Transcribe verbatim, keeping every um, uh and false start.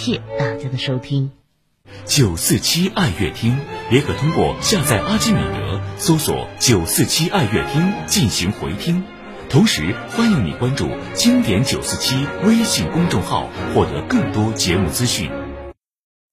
谢大家的收听。 九四七爱乐听联合通过下载阿基米德，搜索九四七爱乐听进行回听。同时欢迎你关注经典九四七微信公众号，获得更多节目资讯。